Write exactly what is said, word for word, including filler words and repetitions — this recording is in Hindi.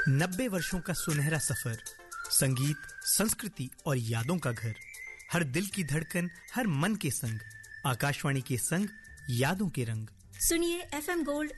नब्बे वर्षों का सुनहरा सफर, संगीत, संस्कृति और यादों का घर, हर दिल की धड़कन, हर मन के संग, आकाशवाणी के संग, यादों के रंग। सुनिए एफएम गोल्ड